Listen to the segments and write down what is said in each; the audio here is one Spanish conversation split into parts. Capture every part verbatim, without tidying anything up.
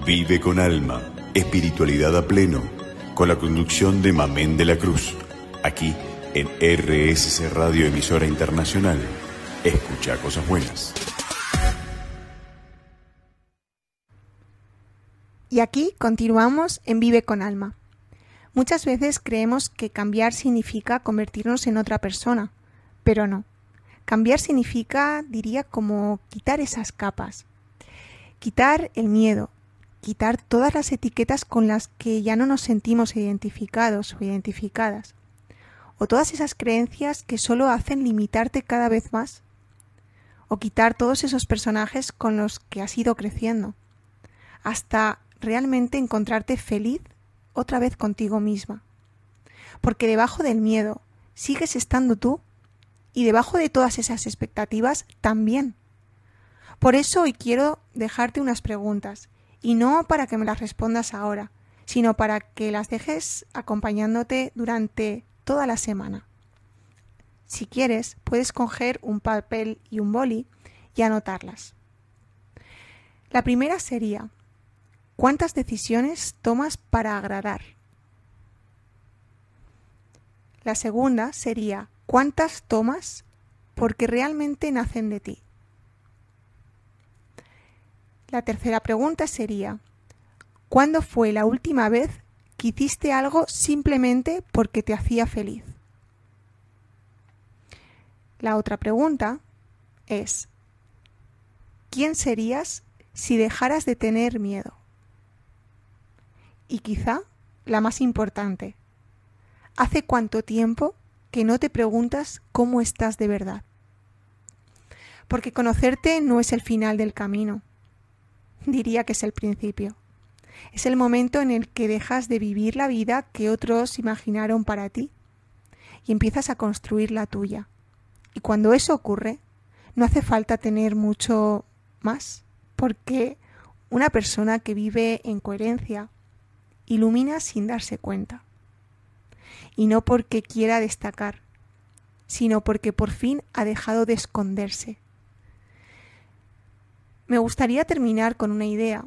Vive con alma, espiritualidad a pleno, con la conducción de Mamén de la Cruz, aquí en R S C Radio, emisora internacional. Escucha cosas buenas. Y aquí continuamos en Vive con alma. Muchas veces creemos que cambiar significa convertirnos en otra persona, pero no. Cambiar significa, diría, como quitar esas capas, quitar el miedo, quitar todas las etiquetas con las que ya no nos sentimos identificados o identificadas, o todas esas creencias que solo hacen limitarte cada vez más, o quitar todos esos personajes con los que has ido creciendo, hasta realmente encontrarte feliz otra vez contigo misma. Porque debajo del miedo sigues estando tú y debajo de todas esas expectativas también. Por eso hoy quiero dejarte unas preguntas, y no para que me las respondas ahora, sino para que las dejes acompañándote durante toda la semana. Si quieres, puedes coger un papel y un boli y anotarlas. La primera sería: ¿cuántas decisiones tomas para agradar? La segunda sería: ¿cuántas tomas porque realmente nacen de ti? La tercera pregunta sería: ¿cuándo fue la última vez que hiciste algo simplemente porque te hacía feliz? La otra pregunta es: ¿quién serías si dejaras de tener miedo? Y quizá la más importante: ¿hace cuánto tiempo que no te preguntas cómo estás de verdad? Porque conocerte no es el final del camino. Diría que es el principio. Es el momento en el que dejas de vivir la vida que otros imaginaron para ti y empiezas a construir la tuya. Y cuando eso ocurre, no hace falta tener mucho más, porque una persona que vive en coherencia ilumina sin darse cuenta. Y no porque quiera destacar, sino porque por fin ha dejado de esconderse. Me gustaría terminar con una idea,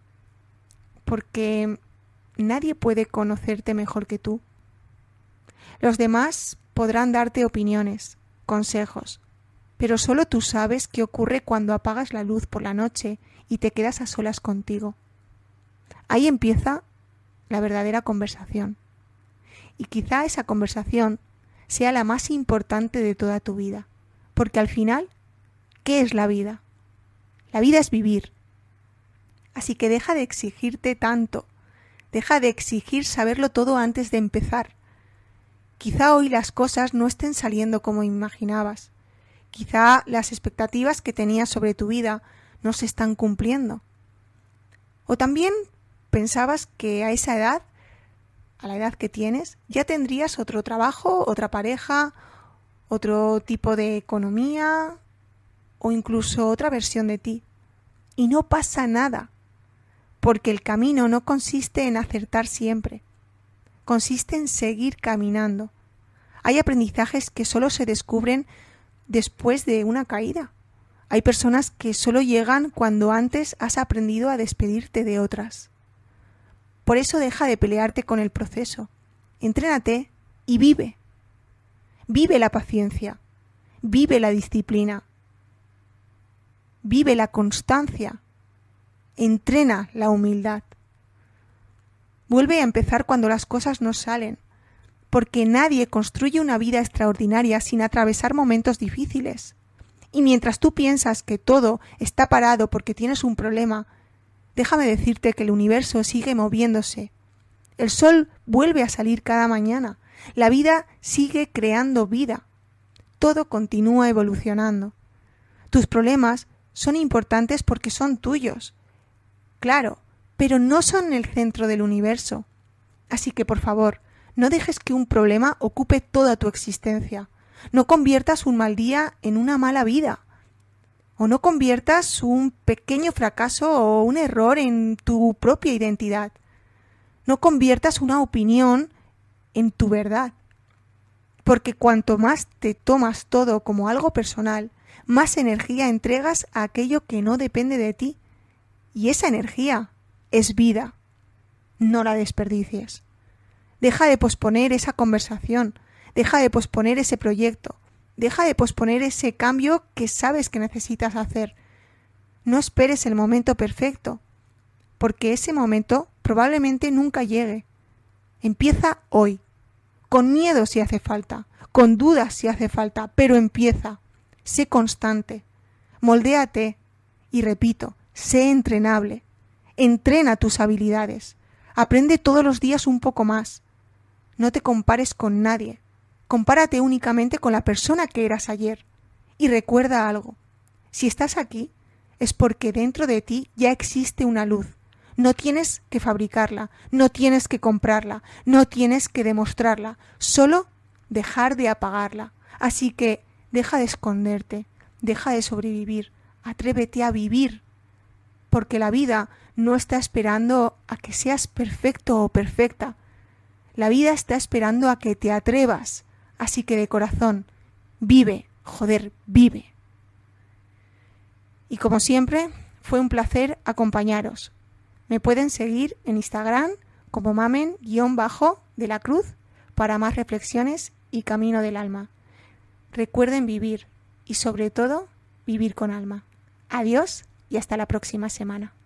porque nadie puede conocerte mejor que tú. Los demás podrán darte opiniones, consejos, pero solo tú sabes qué ocurre cuando apagas la luz por la noche y te quedas a solas contigo. Ahí empieza la verdadera conversación. Y quizá esa conversación sea la más importante de toda tu vida, porque al final, ¿qué es la vida? La vida es vivir. Así que deja de exigirte tanto, deja de exigir saberlo todo antes de empezar. Quizá hoy las cosas no estén saliendo como imaginabas. Quizá las expectativas que tenías sobre tu vida no se están cumpliendo. O también pensabas que a esa edad, a la edad que tienes, ya tendrías otro trabajo, otra pareja, otro tipo de economía o incluso otra versión de ti. Y no pasa nada, porque el camino no consiste en acertar siempre, consiste en seguir caminando. Hay aprendizajes que solo se descubren después de una caída. Hay personas que solo llegan cuando antes has aprendido a despedirte de otras. Por eso deja de pelearte con el proceso. Entrénate y vive. Vive la paciencia. Vive la disciplina. Vive la constancia. Entrena la humildad. Vuelve a empezar cuando las cosas no salen, porque nadie construye una vida extraordinaria sin atravesar momentos difíciles. Y mientras tú piensas que todo está parado porque tienes un problema, déjame decirte que el universo sigue moviéndose. El sol vuelve a salir cada mañana. La vida sigue creando vida. Todo continúa evolucionando. Tus problemas son importantes porque son tuyos. Claro, pero no son el centro del universo. Así que, por favor, no dejes que un problema ocupe toda tu existencia. No conviertas un mal día en una mala vida. O no conviertas un pequeño fracaso o un error en tu propia identidad. No conviertas una opinión en tu verdad. Porque cuanto más te tomas todo como algo personal, más energía entregas a aquello que no depende de ti. Y esa energía es vida. No la desperdicies. Deja de posponer esa conversación, deja de posponer ese proyecto, deja de posponer ese cambio que sabes que necesitas hacer. No esperes el momento perfecto, porque ese momento probablemente nunca llegue. Empieza hoy, con miedo si hace falta, con dudas si hace falta, pero empieza. Sé constante, moldéate y repito, sé entrenable. Entrena tus habilidades, aprende todos los días un poco más. No te compares con nadie, compárate únicamente con la persona que eras ayer. Y recuerda algo, si estás aquí es porque dentro de ti ya existe una luz. No tienes que fabricarla, no tienes que comprarla, no tienes que demostrarla, solo dejar de apagarla. Así que deja de esconderte, deja de sobrevivir, atrévete a vivir, porque la vida no está esperando a que seas perfecto o perfecta. La vida está esperando a que te atrevas. Así que de corazón, vive, joder, vive. Y como siempre, fue un placer acompañaros. Me pueden seguir en Instagram como mamen-de la cruz para más reflexiones y camino del alma. Recuerden vivir y sobre todo vivir con alma. Adiós y hasta la próxima semana.